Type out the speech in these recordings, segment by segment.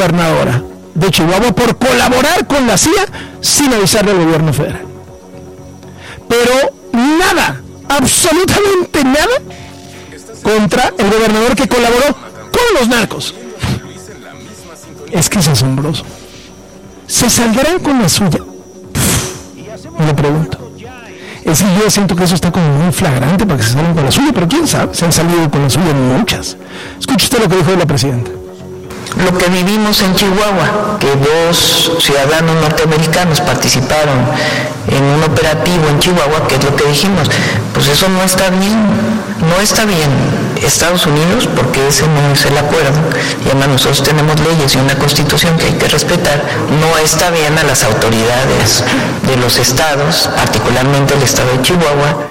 gobernadora de Chihuahua por colaborar con la CIA sin avisarle al gobierno federal. Pero nada, absolutamente nada, contra el gobernador que colaboró con los narcos. Es que es asombroso. ¿Se saldrán con la suya? Me lo pregunto. Es que yo siento que eso está como muy flagrante para que se salgan con la suya, pero quién sabe, se han salido con la suya muchas. Escuche usted lo que dijo la presidenta. Lo que vivimos en Chihuahua, que 2 ciudadanos norteamericanos participaron en un operativo en Chihuahua, que es lo que dijimos, pues eso no está bien, no está bien. Estados Unidos, porque ese no es el acuerdo, y además nosotros tenemos leyes y una constitución que hay que respetar, no está bien a las autoridades de los estados, particularmente el estado de Chihuahua.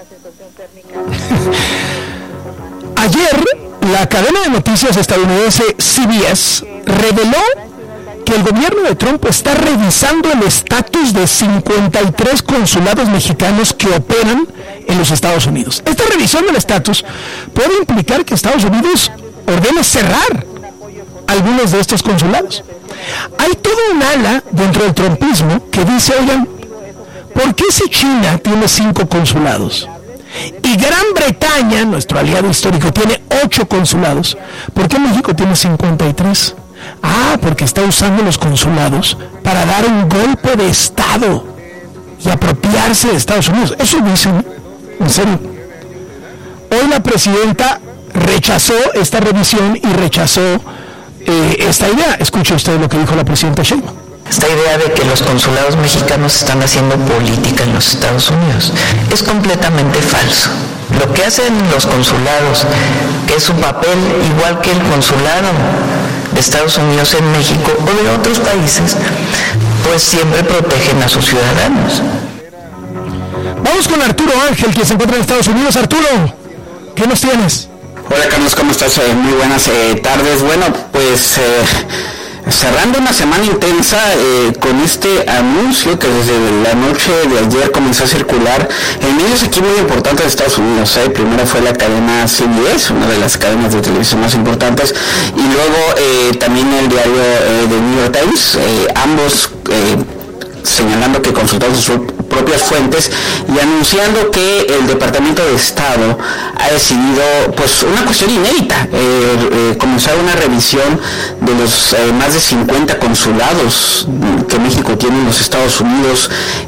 Ayer, la cadena de noticias estadounidense CBS reveló que el gobierno de Trump está revisando el estatus de 53 consulados mexicanos que operan en los Estados Unidos. Esta revisión del estatus puede implicar que Estados Unidos ordene cerrar algunos de estos consulados. Hay todo un ala dentro del trumpismo que dice, oigan, ¿por qué si China tiene 5 consulados? Y Gran Bretaña, nuestro aliado histórico, tiene 8 consulados. ¿Por qué México tiene 53? Ah, porque está usando los consulados para dar un golpe de Estado y apropiarse de Estados Unidos. Eso dicen, en serio. Hoy la presidenta rechazó esta revisión y rechazó esta idea. Escuche usted lo que dijo la presidenta Sheinbaum. Esta idea de que los consulados mexicanos están haciendo política en los Estados Unidos es completamente falso. Lo que hacen los consulados, que es su papel igual que el consulado de Estados Unidos en México o de otros países, pues siempre protegen a sus ciudadanos. Vamos con Arturo Ángel, que se encuentra en Estados Unidos. Arturo, ¿qué nos tienes? Hola Carlos, ¿cómo estás? Muy buenas tardes. Bueno, pues cerrando una semana intensa con este anuncio que desde la noche de ayer comenzó a circular en medios aquí muy importantes de Estados Unidos. Primero fue la cadena CBS, una de las cadenas de televisión más importantes, y luego también el diario The New York Times, ambos señalando que consultaron sus propias fuentes y anunciando que el Departamento de Estado ha decidido, pues, una cuestión inédita, comenzar una revisión de los más de 50 consulados que México tiene en los Estados Unidos.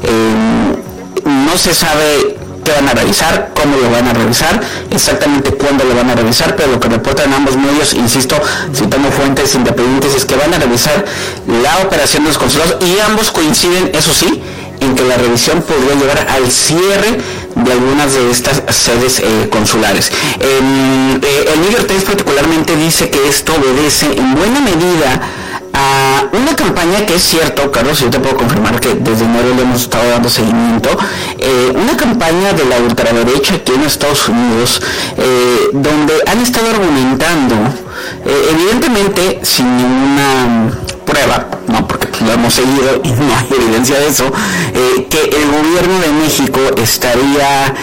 No se sabe qué van a revisar, cómo lo van a revisar, exactamente cuándo lo van a revisar, pero lo que reportan ambos medios, insisto, citando fuentes independientes, es que van a revisar la operación de los consulados, y ambos coinciden, eso sí, en que la revisión podría llevar al cierre de algunas de estas sedes consulares. El New York Times particularmente dice que esto obedece en buena medida a una campaña que es cierto, Carlos, yo te puedo confirmar que desde enero le hemos estado dando seguimiento, una campaña de la ultraderecha aquí en Estados Unidos, donde han estado argumentando, evidentemente sin ninguna prueba, no, porque lo hemos seguido y no hay evidencia de eso, que el gobierno de México estaría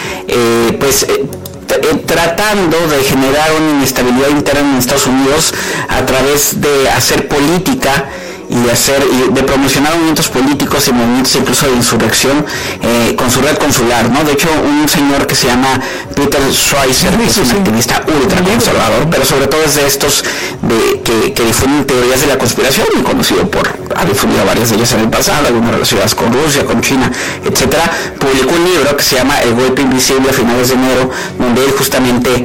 tratando de generar una inestabilidad interna en Estados Unidos a través de hacer política y de promocionar movimientos políticos y movimientos incluso de insurrección con su red consular, ¿no? De hecho, un señor que se llama Peter Schweizer, que es un activista ultraconservador, pero sobre todo es de estos que difunden teorías de la conspiración, y conocido ha difundido varias de ellas en el pasado, algunas relacionadas con Rusia, con China, etcétera. Publicó un libro que se llama El Golpe Invisible a finales de enero, donde él justamente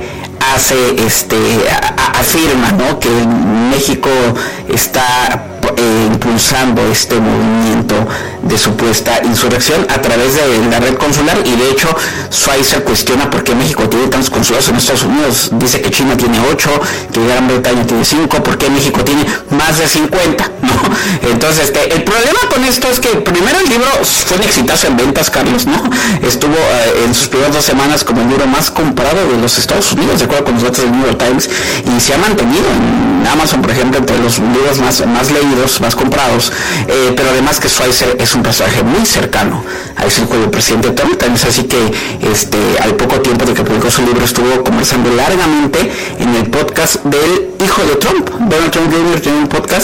afirma, ¿no?, que México está impulsando este movimiento de supuesta insurrección a través de la red consular, y de hecho Schweizer cuestiona por qué México tiene tantos consulados en Estados Unidos. Dice que China tiene 8, que Gran Bretaña tiene 5, ¿por qué México tiene más de 50? ¿No? Entonces el problema con esto es que primero el libro fue un exitazo en ventas, Carlos, ¿no? Estuvo en sus primeras 2 semanas como el libro más comprado de los Estados Unidos, de acuerdo con los datos del New York Times, y se ha mantenido en Amazon, por ejemplo, entre los libros más leídos, más comprados, pero además que Schweizer es un personaje muy cercano al círculo del presidente Trump. Es así que al poco tiempo de que publicó su libro estuvo conversando largamente en el podcast del hijo de Trump, Donald Trump Jr. tiene un podcast